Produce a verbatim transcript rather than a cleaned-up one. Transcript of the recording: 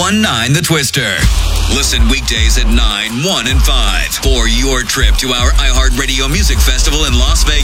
one nine The Twister. Listen weekdays at nine, one, and five for your trip to our iHeartRadio Music Festival in Las Vegas.